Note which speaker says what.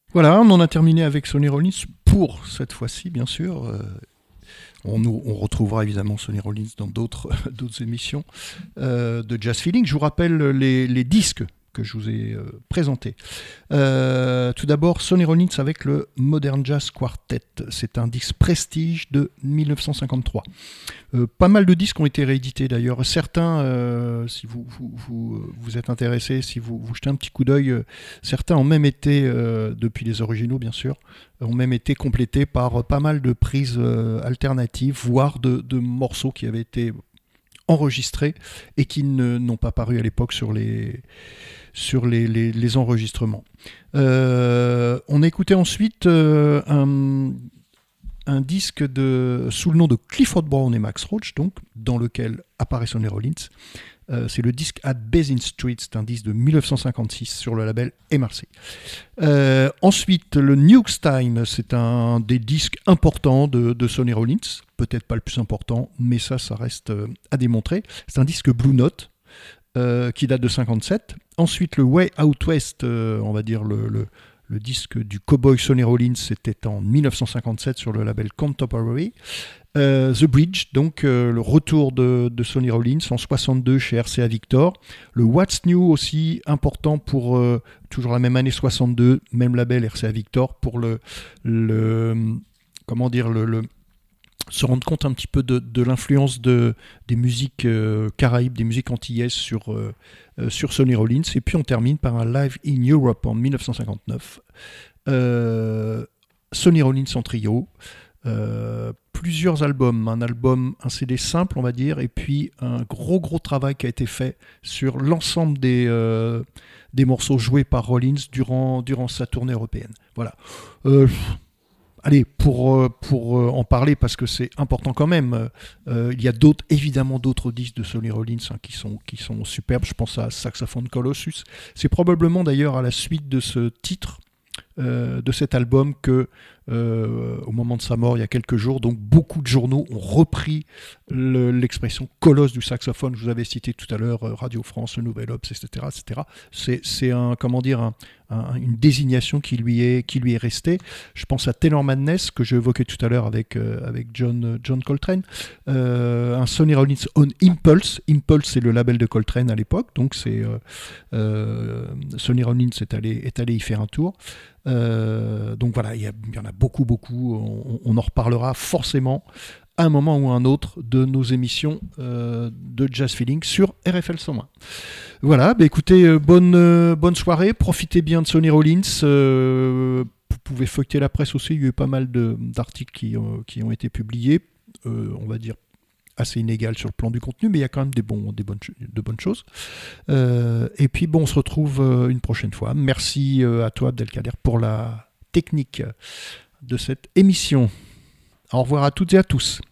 Speaker 1: Voilà, on en a terminé avec Sonny Rollins pour cette fois-ci, bien sûr. On retrouvera évidemment Sonny Rollins dans d'autres d'autres émissions de Jazz Feeling. Je vous rappelle les disques que je vous ai présentés. Tout d'abord, Sonny Rollins avec le Modern Jazz Quartet. C'est un disque prestige de 1953. Pas mal de disques ont été réédités d'ailleurs. Certains, si vous êtes intéressés, si vous jetez un petit coup d'œil, certains ont même été, depuis les originaux bien sûr, ont même été complétés par pas mal de prises alternatives, voire de morceaux qui avaient été enregistrés et qui n'ont pas paru à l'époque sur les enregistrements. On a écouté ensuite un disque sous le nom de Clifford Brown et Max Roach, donc, dans lequel apparaît Sonny Rollins. C'est le disque At Basin Street, c'est un disque de 1956 sur le label MRC. Ensuite, le Nukes Time, c'est un des disques importants de Sonny Rollins, peut-être pas le plus important, mais ça reste à démontrer. C'est un disque Blue Note qui date de 57. Ensuite, le Way Out West, on va dire le disque du cowboy Sonny Rollins, c'était en 1957 sur le label Contemporary. The Bridge, donc le retour de Sonny Rollins en 62 chez RCA Victor. Le What's New aussi, important pour toujours la même année 62, même label RCA Victor, pour comment dire, se rendre compte un petit peu de l'influence des musiques caraïbes, des musiques antillaises sur Sonny Rollins. Et puis on termine par un Live in Europe en 1959. Sonny Rollins en trio. Plusieurs albums, un CD simple on va dire, et puis un gros travail qui a été fait sur l'ensemble des morceaux joués par Rollins durant sa tournée européenne. Voilà. Allez, pour en parler, parce que c'est important quand même, il y a évidemment d'autres disques de Sonny Rollins qui sont superbes. Je pense à Saxophone Colossus. C'est probablement d'ailleurs à la suite de ce titre, de cet album, que au moment de sa mort il y a quelques jours, donc beaucoup de journaux ont repris l'expression colosse du saxophone. Je vous avais cité tout à l'heure Radio France, le Nouvel Obs, etc. C'est une désignation qui lui est restée. Je pense à Taylor Madness que j'évoquais tout à l'heure avec John Coltrane, un Sonny Rollins on Impulse. Impulse, c'est le label de Coltrane à l'époque, donc c'est Sonny Rollins est allé y faire un tour. Donc voilà, il y en a beaucoup. On en reparlera forcément à un moment ou à un autre de nos émissions de Jazz Feeling sur RFL 101. Voilà, écoutez, bonne soirée, profitez bien de Sonny Rollins. Vous pouvez feuilleter la presse aussi, il y a eu pas mal d'articles qui ont été publiés, on va dire assez inégal sur le plan du contenu, mais il y a quand même de bonnes choses. Et puis on se retrouve une prochaine fois. Merci à toi Abdelkader pour la technique de cette émission. Au revoir à toutes et à tous.